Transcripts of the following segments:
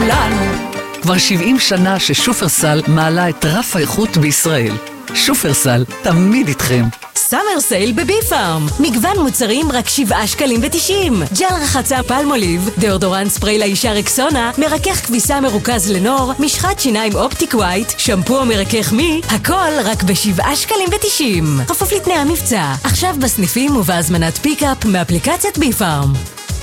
כולנו. כבר 70 שנה ששופרסל מעלה את רף האיכות בישראל. שופרסל, תמיד איתכם. סאמר סייל בבי פארם. מגוון מוצרים רק 7.90 שקלים. ג'ל רחצה פלמוליב, דאודורנט ספרי לאישה רקסונה, מרכך כביסה מרוכז לנור, משחת שיניים אופטיק ווייט, שמפו מרכך מי, הכל רק ב7.90 שקלים. כפוף לתנאי המבצע. עכשיו בסניפים ובהזמנת פיקאפ מאפליקציית בי פארם.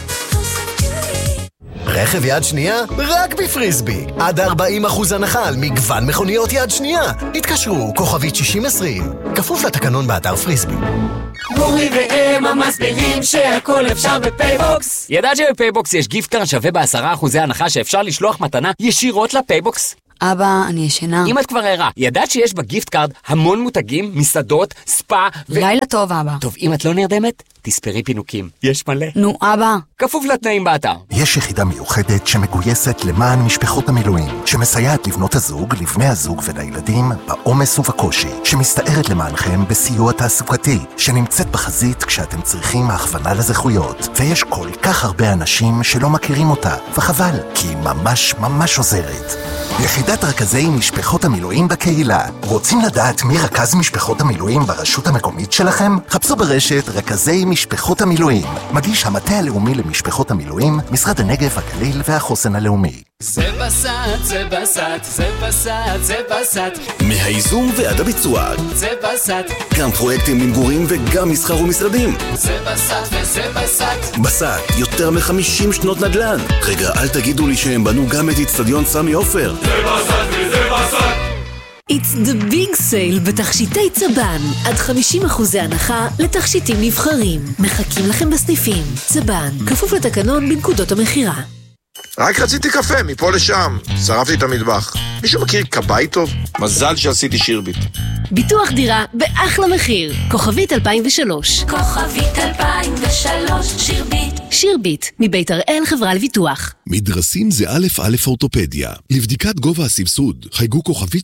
רכב יד שנייה? רק בפריסבי. עד 40% הנחה על מגוון מכוניות יד שנייה. התקשרו, כוכבית 6020. כפוף לתקנון באתר פריסבי. גורי ואמה מסבירים שהכל אפשר בפייבוקס. ידעת שבפייבוקס יש גיפט קארד שווה ב10% הנחה שאפשר לשלוח מתנה ישירות לפייבוקס? אבא, אני ישנה. אם את כבר ערה, ידעת שיש בגיפט קארד המון מותגים, מסעדות, ספא לילה טוב, אבא. טוב, אם את לא נרדמת, תספרי פינוקים. יש מלא. נו, אבא. כפוף לתנאים באתר. יש יחידה מיוחדת שמגויסת למען משפחות המילואים, שמסייעת לבנות הזוג, לבני הזוג ולילדים בעומס ובקושי, שמסתערת למענכם בסיוע תעסוקתי, שנמצאת בחזית כשאתם צריכים הכוונה לזכויות. ויש כל כך הרבה אנשים שלא מכירים אותה, וחבל, כי היא ממש ממש עוזרת. יחידת רכזי משפחות המילואים בקהילה. רוצים לדעת מי רכז משפחות המילואים ברשות המקומית שלכם? חפשו ברשת רכזי משפחות המילואים. מגיש המטה הלאומי למשפחות המילואים, משרד הנגב, הגליל והחוסן הלאומי. זה בסט, זה בסט, זה בסט, זה בסט. מהייזום ועד הביצוע. זה בסט. גם פרויקטים למגורים וגם מסחר ומשרדים. זה בסט וזה בסט. בסט, יותר מ-50 שנות נדל"ן. רגע, אל תגידו לי שהם בנו גם את אצטדיון סמי עופר. זה בסט וזה בסט. It's the big sale בתכשיטי צבן. עד 50% הנחה לתכשיטים נבחרים. מחכים לכם בסניפים. צבן, כפוף לתקנון בנקודות המחירה. רק רציתי קפה, מפה לשם. שרפתי את המטבח. מישהו מכיר קבאי טוב? מזל שעשיתי שירביט. ביטוח דירה באחלה מחיר. כוכבית 2003. כוכבית 2003, שירביט. שירביט, מבית הראל חברה לביטוח. מדרסים זה א' א' אורתופדיה. לבדיקת גובה הסבסוד, חייגו כוכבית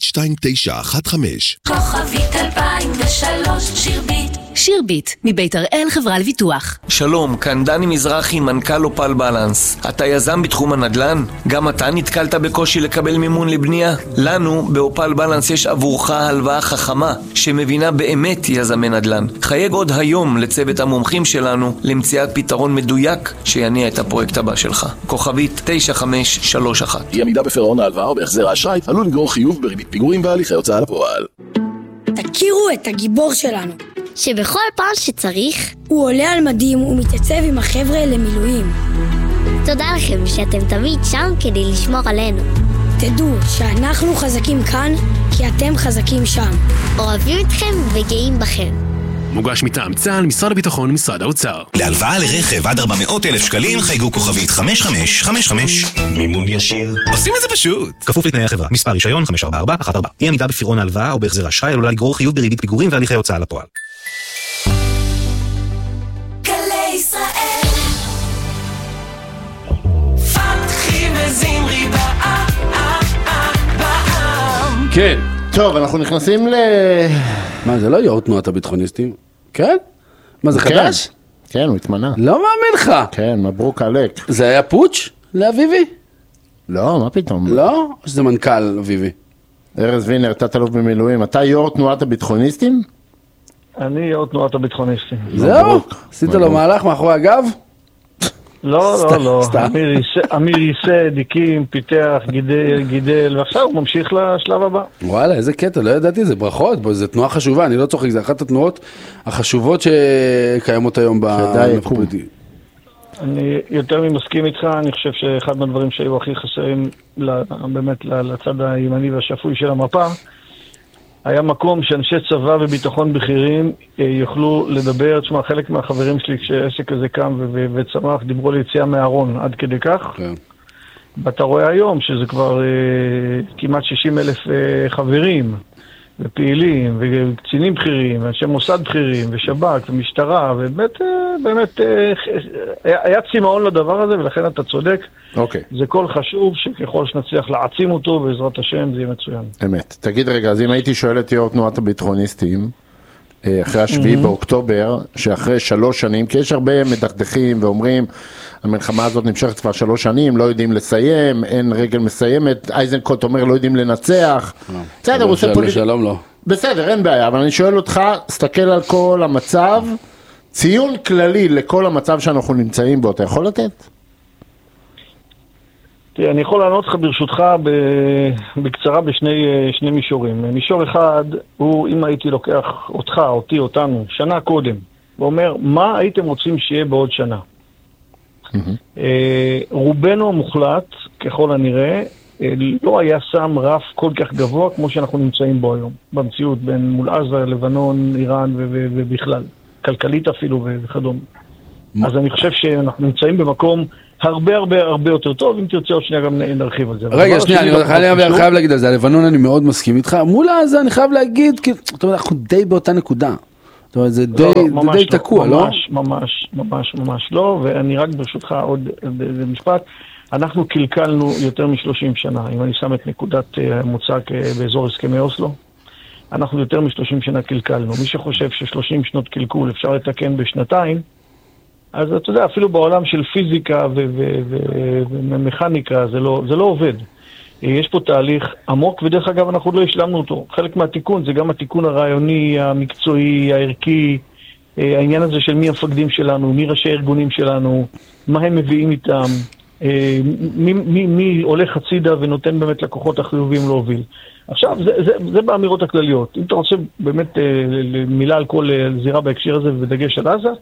2915. כוכבית 2003, שירביט. שירביט, מבית הראל חברה לביטוח. שלום, כאן דני מזרחי, מנכ"ל אופל בלנס. אתה יזם בתחום הנדל"ן? גם אתה נתקלת בקושי לקבל מימון לבנייה? לנו, באופל בלנס יש עבורך הלוואה חכמה, שמבינה באמת יזמי נדל"ן. חייג עוד היום לצוות המומחים שלנו, למציאת פתרון מדויק שיניע את הפרויקט הבא שלך. כוכבית 9531. אי עמידה בפירעון ההלוואה או בהחזר האשראי עלול לגרור חיוב בריבית פיגורים והליכי הוצאה לפועל. תכירו את הגיבור שלנו, שבכל פעם שצריך הוא עולה על מדים ומתייצב עם החבר'ה למילואים. תודה לכם שאתם תמיד שם כדי לשמור עלינו. תדעו שאנחנו חזקים כאן כי אתם חזקים שם. אוהבים אתכם וגאים בכם. מוגש מטעם צה"ל, משרד הביטחון, משרד האוצר. להלוואה לרכב עד 400,000 שקלים חייגו כוכבית 5555. מימון ישיר. עושים את זה פשוט. כפוף לתנאי החברה. מספר רישיון 54414. אי עמידה בפירעון ההלוואה או בהחזר האשראי עלולה לגרור חיוב בריבית פיגורים והליכי הוצאה לפועל. גלי ישראל. פתחי וזמרי בעם. כן. טוב, אנחנו נכנסים מה, זה לא יו"ר תנועת הביטחוניסטים? כן? מה, זה חדש? כן, הוא התמנה. לא מאמין לך. כן, מברוק עלק. זה היה פוטש לאביבי? לא, מה פתאום? לא? או שזה מנכ"ל אביבי? ארז וינר, תת-אלוף במילואים. אתה יו"ר תנועת הביטחוניסטים? אני יו"ר תנועת הביטחוניסטים. זהו? עשית לו מהלך מאחורי הגב? לא, לא, לא. אמיר ייסד, הקים, פיתח, גידל, ועכשיו הוא ממשיך לשלב הבא. וואלה, איזה קטע, לא ידעתי, זה ברכות, זו תנועה חשובה, אני לא צוחק, זה אחת התנועות החשובות שקיימות היום בפוליטי. אני יותר ממסכים איתך, אני חושב שאחד מהדברים שהיו הכי חסרים באמת לצד הימני והשפוי של המפה, היה מקום שאנשי צבא וביטחון בכירים יוכלו לדבר. תשמע, חלק מהחברים שלי כשעסק הזה קם וצמח דיברו על יציאה מהארון עד כדי כך. כן. ואתה רואה היום שזה כבר כמעט 60,000 חברים ופעילים וקצינים בכירים ואנשי מוסד בכירים ושב"כ ומשטרה, ובאמת היה צמאון לדבר הזה, ולכן אתה צודק. אוקיי. זה כל חשוב שככל שנצליח להעצים אותו בעזרת השם זה יהיה מצוין. אמת. תגיד רגע, אז אם הייתי שואל את יו"ר תנועת הביטחוניסטים, אחרי השביעי באוקטובר, שאחרי 3 שנים, כי יש הרבה מדכדכים ואומרים, המלחמה הזאת נמשכת כבר 3 שנים, לא יודעים לסיים, אין רגל מסיימת, אייזנקוט אומר לא יודעים לנצח. בסדר, הוא עושה פוליטיקה. לשלום לא. בסדר, אין בעיה, אבל אני שואל אותך, סתכל על כל המצב, ציון כללי לכל המצב שאנחנו נמצאים בו, אתה יכול לתת? תראה, אני יכול לענות לך ברשותך בקצרה בשני מישורים. מישור אחד הוא, אם הייתי לוקח אותך, אותי, אותנו, שנה קודם, ואומר, מה הייתם רוצים שיהיה בעוד שנה? רובנו המוחלט, ככל הנראה, לא היה שם רף כל כך גבוה כמו שאנחנו נמצאים בו היום, במציאות בין מול עזה, לבנון, איראן ובכלל, כלכלית אפילו וכדומה. אז אני חושב שאנחנו נמצאים במקום הרבה הרבה הרבה יותר טוב, אם תרצה עוד שנייה גם נרחיב על זה. רגע, שנייה, אני חייב להגיד על זה, לבנון אני מאוד מסכים איתך, מול עזה אני חייב להגיד, אנחנו די באותה נקודה. זאת אומרת, זה די תקוע, לא? ממש לא, ואני רק ברשותך עוד משפט, אנחנו קלקלנו יותר מ-30 שנה, אם אני שם את נקודת מוצא באזור הסכמי אוסלו, אנחנו יותר מ-30 שנה קלקלנו. מי שחושב ש-30 שנות קלקול אפשר לתקן בשנתיים, אז אתה יודע, אפילו בעולם של פיזיקה ומכניקה, זה לא עובד. יש פה תהליך עמוק, ודרך אגב אנחנו לא השלמנו אותו. חלק מהתיקון זה גם התיקון הרעיוני, המקצועי, הערכי, העניין הזה של מי המפקדים שלנו, מי ראשי הארגונים שלנו, מה הם מביאים איתם, מי הולך הצידה ונותן באמת לכוחות החיובים להוביל. עכשיו, זה באמירות הכלליות. אם אתה רוצה באמת מילה על כל זירה בהקשר הזה ודגש על עזה,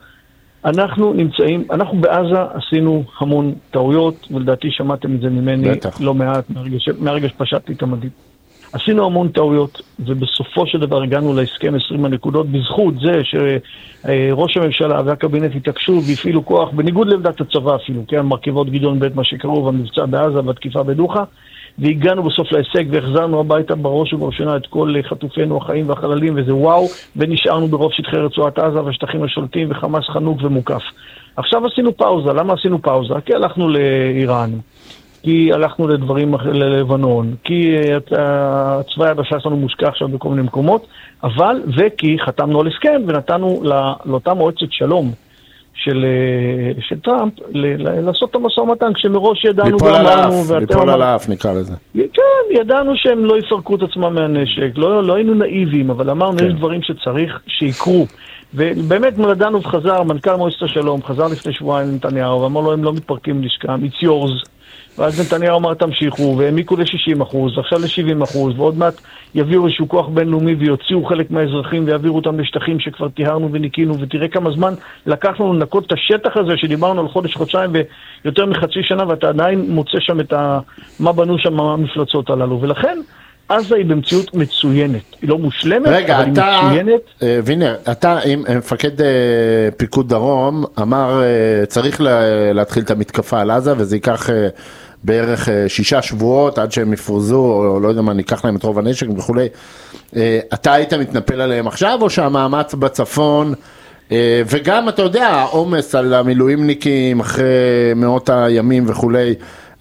אנחנו בעזה עשינו המון טעויות, ולדעתי שמעתם את זה ממני לא מעט, מהרגע שפשטתי את המדים. עשינו המון טעויות, ובסופו של דבר הגענו להסכם 20 הנקודות, בזכות זה שראש הממשלה והקבינט התעקשו והפעילו כוח, בניגוד לעמדת הצבא אפילו, כן, מרכיבות גדעון בית מה שקראו, והמבצע בעזה והתקיפה בדוחה, והגענו בסוף להישג והחזרנו הביתה בראש ובראשונה את כל חטופינו החיים והחללים, וזה וואו, ונשארנו ברוב שטחי רצועת עזה והשטחים השולטים וחמאס חנוק ומוקף. עכשיו עשינו פאוזה. למה עשינו פאוזה? כי הלכנו לאיראן, כי הלכנו לדברים ללבנון, כי הצבא היבשה שלנו מושקע עכשיו בכל מיני מקומות, אבל וכי חתמנו על הסכם ונתנו לאותה מועצת שלום של טראמפ לעשות את המשא ומתן, כשמראש ידענו ליפול על האף נקרא לזה. כן, ידענו שהם לא יפרקו את עצמם מהנשק, לא היינו נאיבים, אבל אמרנו יש דברים שצריך שיקרו. ובאמת מולדנו חזר, מנכ"ל מועצת השלום, חזר לפני שבועיים לנתניהו, ואמר לו הם לא מתפרקים לשכם, it's yours. ואז נתניהו אמר תמשיכו, והעמיקו ל-60%, ועכשיו ל-70%, ועוד מעט יביאו איזשהו כוח בינלאומי ויוציאו חלק מהאזרחים ויעבירו אותם לשטחים שכבר טיהרנו וניקינו, ותראה כמה זמן לקח לנו לנקות את השטח הזה שדיברנו על חודש-חודשיים ויותר מחצי שנה, ואתה עדיין מוצא שם מה בנו שם המפלצות הללו, ולכן עזה היא במציאות מצוינת, היא לא מושלמת, רגע, אבל היא מצוינת. וינר, אתה עם מפקד פיקוד דרום אמר צריך להתחיל את המתקפה על עזה, וזה ייקח בערך 6 שבועות עד שהם יפרוזו, או לא יודע מה, ניקח להם את רוב הנשק וכולי. אתה היית מתנפל עליהם עכשיו, או שהמאמץ בצפון, וגם אתה יודע, העומס על המילואימניקים אחרי מאות הימים וכולי,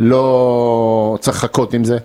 לא צריך לחכות עם זה?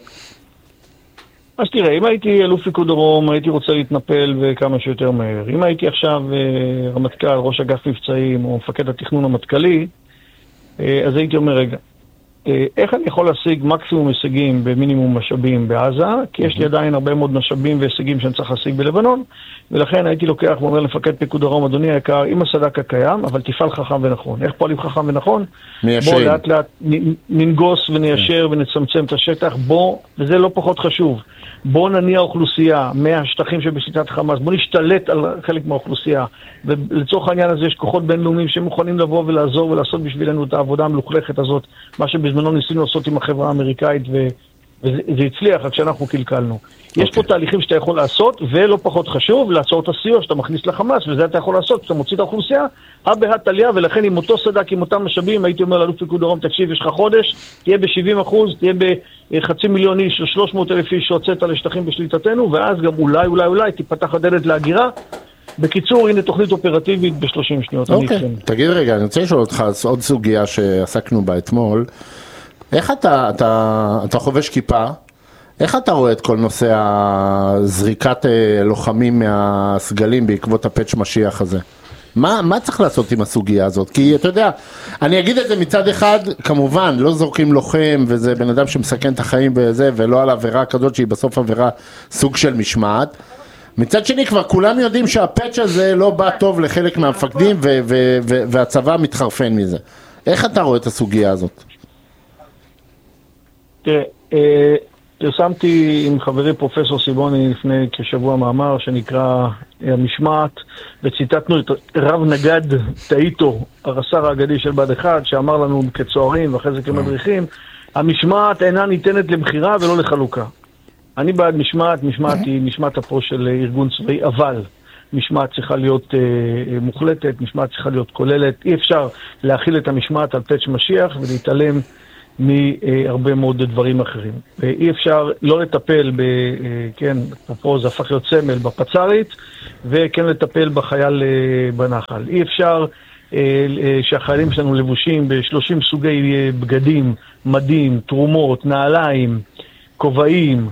אז תראה, אם הייתי אלוף פיקוד דרום, הייתי רוצה להתנפל וכמה שיותר מהר. אם הייתי עכשיו רמטכ"ל, ראש אגף מבצעים, או מפקד התכנון המטכ"לי, אז הייתי אומר, רגע, איך אני יכול להשיג מקסימום הישגים במינימום משאבים בעזה? כי יש לי עדיין הרבה מאוד משאבים והישגים שאני צריך להשיג בלבנון, ולכן הייתי לוקח ואומר למפקד פיקוד דרום, אדוני היקר, עם הסדק הקיים, אבל תפעל חכם ונכון. איך פועלים חכם ונכון? בוא לאט לאט ננגוס וניישר ונצמצם את השטח, וזה לא פחות חשוב, בוא נניע אוכלוסייה מהשטחים שבשיטת חמאס, בוא נשתלט על חלק מהאוכלוסייה, ולצורך העניין הזה יש כוחות בינלאומיים שמוכנים לבוא ולעזור ולעשות בשבילנו את העבודה המלוכלכת הזאת, מה שבזמנו ניסינו לעשות עם החברה האמריקאית, וזה הצליח, רק שאנחנו קלקלנו. יש פה תהליכים שאתה יכול לעשות, ולא פחות חשוב, לעצור את הסיוע שאתה מכניס לחמאס, וזה אתה יכול לעשות, כשאתה מוציא את האוכלוסייה, בהת עלייה, ולכן עם אותו סדק, עם אותם משאבים, הייתי אומר לאלוף פיקוד דרום, תקשיב, יש לך חודש, תהיה ב-70%, תהיה ב500,000 איש, 300,000 איש שהוצאת לשטחים בשליטתנו, ואז גם אולי תיפתח הדלת להגירה. בקיצור, הנה תוכנית אופרטיבית ב-30 שניות. תגיד רגע, אני רוצה לשאול אותך עוד סוגיה שעסקנו בה אתמול. איך אתה חובש כיפה, איך אתה רואה את כל נושא הזריקת לוחמים מהסגלים בעקבות הפאץ' משיח הזה? מה צריך לעשות עם הסוגיה הזאת? כי אתה יודע, אני אגיד את זה מצד אחד, כמובן, לא זורקים לוחם, וזה בן אדם שמסכן את החיים וזה, ולא על עבירה כזאת שהיא בסוף עבירה סוג של משמעת. מצד שני, כבר כולם יודעים שהפאץ' הזה לא בא טוב לחלק מהמפקדים, והצבא מתחרפן מזה. איך אתה רואה את הסוגיה הזאת? תראה, פרסמתי עם חברי פרופסור סיבוני לפני כשבוע מאמר שנקרא המשמעת, וציטטנו את רב נגד טאיטו, הרס"ר האגדי של בה"ד 1, שאמר לנו כצוערים ואחרי זה כמדריכים, המשמעת אינה ניתנת למחירה ולא לחלוקה. אני בעד משמעת, משמעת היא משמעת הפרו של ארגון צבאי, אבל משמעת צריכה להיות מוחלטת, משמעת צריכה להיות כוללת, אי אפשר להכיל את המשמעת על פאץ' משיח ולהתעלם מהרבה מאוד דברים אחרים. אי אפשר לא לטפל כן, פה זה הפך להיות סמל בפצרית, וכן לטפל בחייל בנחל. אי אפשר שהחיילים שלנו לבושים ב30 סוגי בגדים, מדים, תרומות, נעליים, כובעים,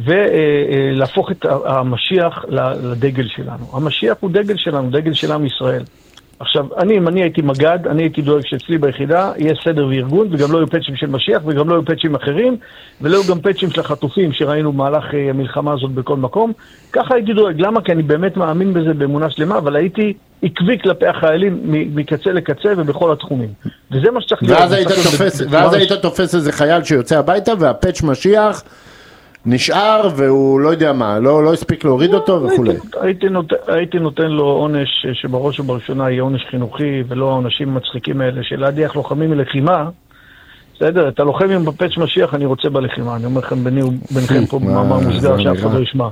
ולהפוך את המשיח לדגל שלנו. המשיח הוא דגל שלנו, דגל של עם ישראל. עכשיו, אם אני הייתי מגד, אני הייתי דואג שאצלי ביחידה יהיה סדר וארגון, וגם לא יהיו פאצ'ים של משיח, וגם לא יהיו פאצ'ים אחרים, ולא יהיו גם פאצ'ים של החטופים שראינו במהלך המלחמה הזאת בכל מקום. ככה הייתי דואג. למה? כי אני באמת מאמין בזה באמונה שלמה, אבל הייתי עקבי כלפי החיילים מקצה לקצה ובכל התחומים. וזה מה שצריך להיות. ואז היית תופס איזה חייל שיוצא הביתה, והפאצ' משיח נשאר והוא לא יודע מה, לא הספיק להוריד אותו וכולי. הייתי נותן לו עונש שבראש ובראשונה יהיה עונש חינוכי, ולא העונשים המצחיקים האלה של להדיח לוחמים מלחימה. בסדר, את הלוחם עם בפאץ' משיח אני רוצה בלחימה, אני אומר לכם ביניכם פה במאמר מוסגר שאף אחד לא ישמע.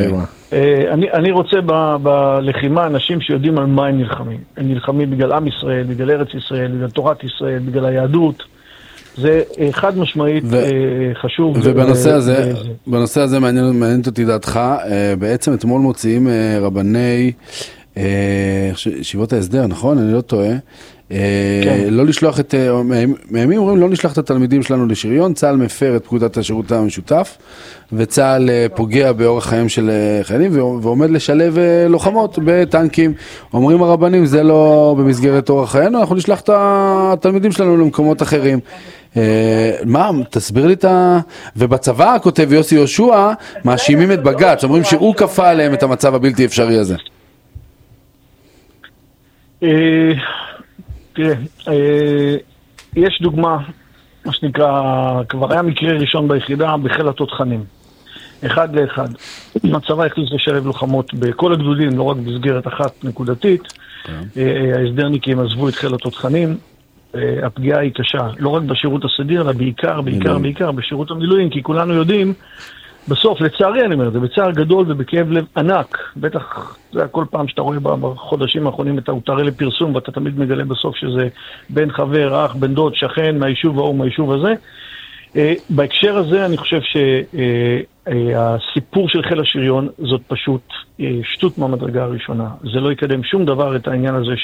אני רוצה בלחימה אנשים שיודעים על מה הם נלחמים. הם נלחמים בגלל עם ישראל, בגלל ארץ ישראל, בגלל תורת ישראל, בגלל היהדות. זה חד משמעית חשוב. ובנושא הזה מעניינת אותי דעתך, בעצם אתמול מוציאים רבני ישיבות ההסדר, נכון? אני לא טועה. לא לשלוח את, מימים אומרים לא נשלח את התלמידים שלנו לשריון, צה"ל מפר את פקודת השירות המשותף, וצה"ל פוגע באורח חיים של חיילים, ועומד לשלב לוחמות בטנקים. אומרים הרבנים, זה לא במסגרת אורח חיינו, אנחנו נשלח את התלמידים שלנו למקומות אחרים. מה, תסביר לי ובצבא כותב יוסי יהושע, מאשימים את בג"ץ, אומרים שהוא כפה עליהם את המצב הבלתי אפשרי הזה. תראה, יש דוגמה, מה שנקרא, כבר היה מקרה ראשון ביחידה בחיל התותחנים. 1-1. הצבא החליט לשלב לוחמות בכל הגדודים, לא רק בסגרת אחת נקודתית. ההסדרניקים עזבו את חיל התותחנים. הפגיעה היא קשה, לא רק בשירות הסדיר, אלא בעיקר בשירות המילואים, כי כולנו יודעים, בסוף, לצערי אני אומר, זה בצער גדול ובכאב לב ענק, בטח זה כל פעם שאתה רואה בחודשים האחרונים את האותרי לפרסום, ואתה תמיד מגלה בסוף שזה בן חבר, אח, בן דוד, שכן, מהיישוב ההוא, מהיישוב הזה. בהקשר הזה אני חושב שהסיפור של חיל השריון זאת פשוט שטות מהמדרגה הראשונה. זה לא יקדם שום דבר את העניין הזה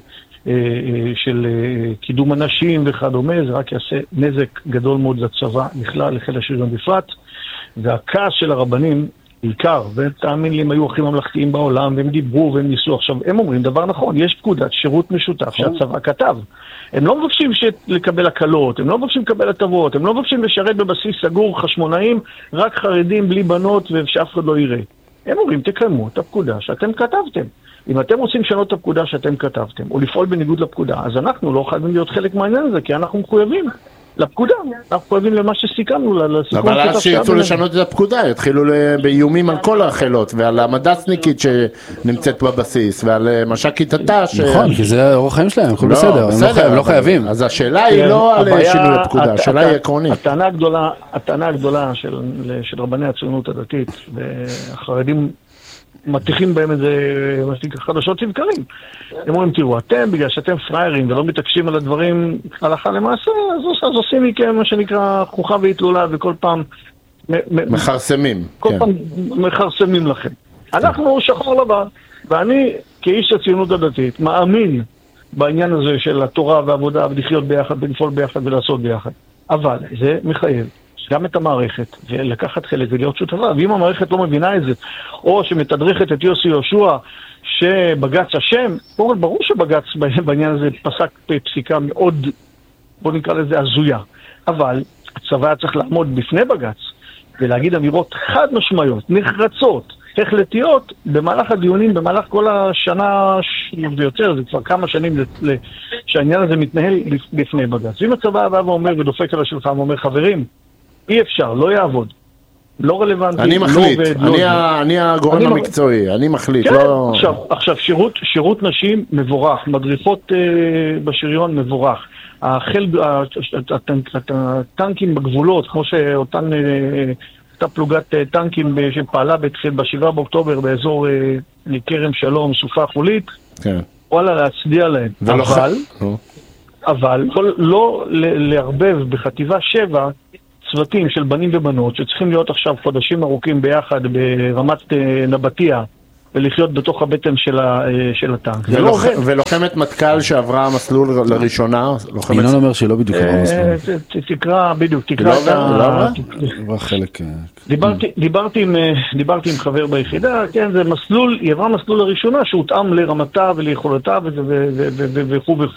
של קידום אנשים וכדומה, זה רק יעשה נזק גדול מאוד לצבא, בכלל לחיל השריון בפרט. והכעס של הרבנים בעיקר, ותאמין לי, הם היו הכי ממלכתיים בעולם, והם דיברו והם ניסו. עכשיו, הם אומרים דבר נכון, יש פקודת שירות משותף שהצבא כתב. הם לא מבקשים לקבל הקלות, הם לא מבקשים לקבל הטבות, הם לא מבקשים לשרת בבסיס סגור חשמונאים, רק חרדים בלי בנות ושאף אחד לא יראה. הם אומרים, תקיימו את הפקודה שאתם כתבתם. אם אתם רוצים לשנות את הפקודה שאתם כתבתם, או לפעול בניגוד לפקודה, אז אנחנו לא חייבים להיות חלק מהעניין הזה, כי אנחנו מחויבים לפקודה, אנחנו חייבים למה שסיכמנו, לסיכום. אבל אז שירצו לשנות את הפקודה, יתחילו באיומים על כל החילות, ועל המדסניקית שנמצאת בבסיס, ועל מש"קית הת"ש. נכון, כי זה אורח חיים שלהם, הכל בסדר, הם לא חייבים. אז השאלה היא לא על שינוי הפקודה, השאלה היא עקרונית. הטענה הגדולה של רבני הציונות הדתית, והחרדים מתיחים בהם איזה, מה שנקרא, חדשות לבקרים. הם אומרים, תראו, אתם, בגלל שאתם פריירים ולא מתעקשים על הדברים הלכה למעשה, אז עושים מכם, מה שנקרא, חוכה והתלולה, וכל פעם מחרסמים. כל פעם מחרסמים לכם. אנחנו שחור לבן, ואני, כאיש הציונות הדתית, מאמין בעניין הזה של התורה והעבודה, ולחיות ביחד, ולפעול ביחד ולעשות ביחד. אבל זה מחייב גם את המערכת, ולקחת חלק ולהיות שותפה, ואם המערכת לא מבינה את זה, או שמתדרכת את יוסי יהושע, שבג"ץ אשם, ברור שבג"ץ בעניין הזה פסק פסיקה מאוד, בוא נקרא לזה הזויה, אבל הצבא צריך לעמוד בפני בג"ץ, ולהגיד אמירות חד משמעיות, נחרצות, החלטיות, במהלך הדיונים, במהלך כל השנה ויותר, זה כבר כמה שנים שהעניין הזה מתנהל בפני בג"ץ. ואם הצבא בא ואומר ודופק על השולחן ואומר, חברים, אי אפשר, לא יעבוד, לא רלוונטי, אני מחליט, לא עובד, אני הגורם המקצועי, אני מחליט. כן, לא... עכשיו, שירות נשים מבורך, מדריכות בשריון מבורך, הטנקים בגבולות, כמו שאותה פלוגת טנקים שפעלה ב7 באוקטובר באזור כרם שלום, סופה חולית, כן. וואלה, להצדיע להם. אבל לא לערבב בחטיבה 7 צוותים של בנים ובנות שצריכים להיות עכשיו חודשים ארוכים ביחד ברמת נבטיה ולחיות בתוך הבטן של הטנק. ולוחמת מטכ"ל שעברה מסלול לראשונה? ינון אומר שלא בדיוק עברה מסלול. תקרא, בדיוק, תקרא את ה... דיברתי עם חבר ביחידה, כן, זה מסלול, היא עברה מסלול לראשונה שהותאם לרמתה וליכולתה וכו' וכו'.